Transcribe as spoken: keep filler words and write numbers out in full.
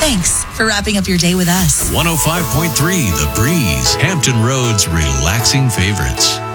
Thanks for wrapping up your day with us. one oh five point three The Breeze, Hampton Road's relaxing favorites.